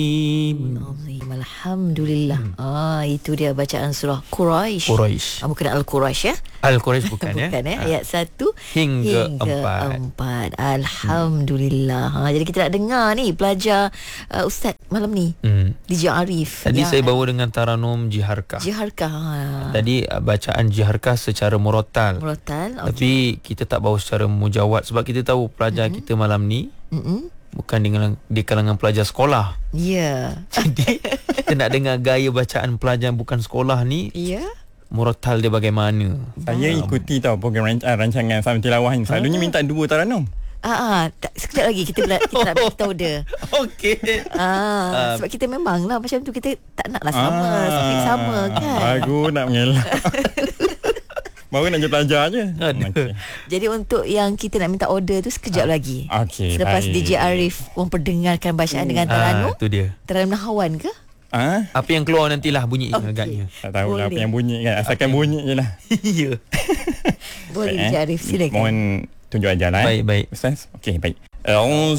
Azim. Alhamdulillah. Itu dia bacaan surah Quraisy. Bukan Al-Quraisy ya. Al-Quraisy bukan ya. Bukan ya. Ayat 1 hingga 4. Alhamdulillah. Jadi kita nak dengar ni pelajar Ustaz malam ni. DJ Arif. Tadi saya bawa dengan taranum jiharkah. Tadi bacaan jiharkah secara murattal. Tapi kita tak bawa secara mujawad sebab kita tahu pelajar kita malam ni bukan di kalangan pelajar sekolah. Ya. Jadi kita nak dengar gaya bacaan pelajar bukan sekolah ni. Ya. Murattal dia bagaimana. Saya ikuti program rancangan Salam Tilawah ni. Selalunya minta 2 taranum. Sekejap lagi kita nak beritahu dia. Okey. Sebab kita memanglah macam tu, kita tak naklah sama kan. Bagus nak mengelak. Baru nak belajar je. Okay. Jadi untuk yang kita nak minta order tu sekejap lagi. Selepas baik. DJ Arif memperdengarkan bacaan dengan taranum. Tu dia. Taranum Nahawan ke? Apa yang keluar nantilah bunyi agaknya. Tak tahulah apa yang bunyi kan. Asalkan bunyi je lah. Ya. Boleh DJ Arif, silakan. Mohon tunjuk ajar lah. Baik. Ustaz. Okey, baik. أعوذ